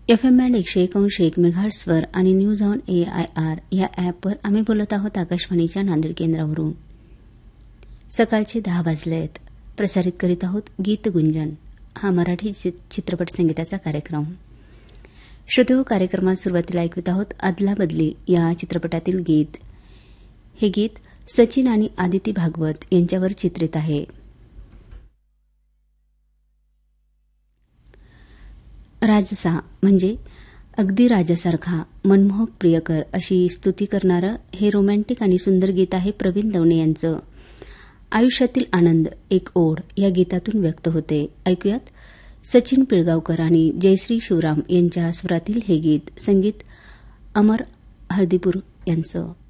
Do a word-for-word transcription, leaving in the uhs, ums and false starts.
F M band एकशे एक अंश एक मेगाहर्ट्सवर आणि news on A I R या ॲपवर आम्ही बोलत आहोत आकाशवाणीच्या नांदेड केंद्रावरून. सकाळचे दहा वाजले आहेत. प्रसारित करीत आहोत गीत गुंजन हा मराठी चित्रपट संगीताचा कार्यक्रम. श्रोतेहो, कार्यक्रमात सुरुवातीला ऐकवित आहोत अदला बदली या चित्रपटातील गीत. हे गीत सचिन आणि आदिती भागवत यांच्यावर चित्रित आहे. राजसा म्हणजे अगदी राजासारखा, मनमोहक प्रियकर अशी स्तुती करणारं हे रोमॅन्टिक आणि सुंदर गीत आहे प्रवीण दवणे यांचं. आयुष्यातील आनंद एक ओढ या गीतातून व्यक्त होते. ऐकूयात सचिन पिळगावकर आणि जयश्री शिवराम यांच्या स्वरातील हे गीत. संगीत अमर हळदीपूर यांचं.